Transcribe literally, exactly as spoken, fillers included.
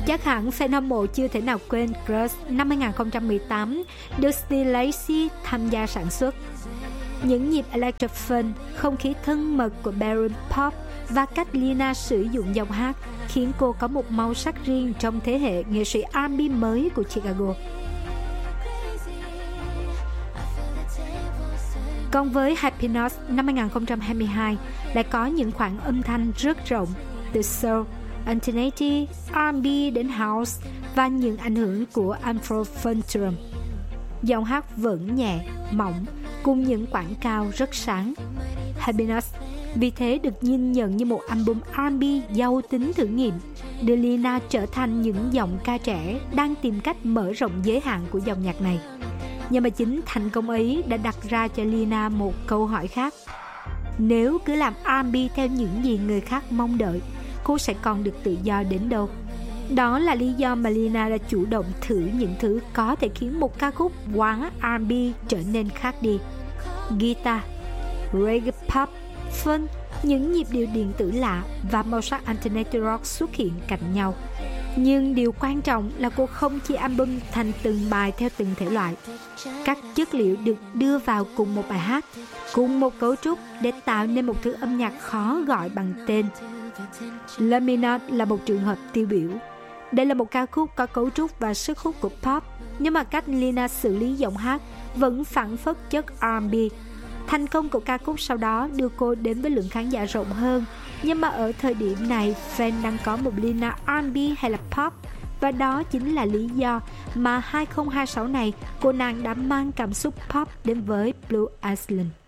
Chắc hẳn fan hâm mộ chưa thể nào quên Crush năm hai không một tám được Steve Lacy tham gia sản xuất. Những nhịp electro funk, không khí thân mật của Baron Pop và cách Lina sử dụng giọng hát khiến cô có một màu sắc riêng trong thế hệ nghệ sĩ R and B mới của Chicago. Còn với Happy Notes năm hai không hai hai lại có những khoảng âm thanh rất rộng, từ soul, alternative, R and B đến house và những ảnh hưởng của Afrofuturism. Giọng hát vẫn nhẹ, mỏng cùng những quãng cao rất sáng. Happy Notes vì thế được nhìn nhận như một album R and B giàu tính thử nghiệm, đưa Lina trở thành những giọng ca trẻ đang tìm cách mở rộng giới hạn của dòng nhạc này. Nhưng mà chính thành công ấy đã đặt ra cho Lina một câu hỏi khác. Nếu cứ làm R and B theo những gì người khác mong đợi, cô sẽ còn được tự do đến đâu? Đó là lý do mà Lina đã chủ động thử những thứ có thể khiến một ca khúc quá R and B trở nên khác đi. Guitar, reggae pop, funk, những nhịp điệu điện tử lạ và màu sắc alternative rock xuất hiện cạnh nhau. Nhưng điều quan trọng là cô không chia album thành từng bài theo từng thể loại. Các chất liệu được đưa vào cùng một bài hát, cùng một cấu trúc để tạo nên một thứ âm nhạc khó gọi bằng tên. Let Me Not là một trường hợp tiêu biểu. Đây là một ca khúc có cấu trúc và sức hút của pop, nhưng mà cách Lina xử lý giọng hát vẫn phảng phất chất R and B. Thành công của ca khúc sau đó đưa cô đến với lượng khán giả rộng hơn, nhưng mà ở thời điểm này fan đang có một Lina R and B hay là pop, và đó chính là lý do mà hai không hai sáu này cô nàng đã mang cảm xúc pop đến với Blue Island.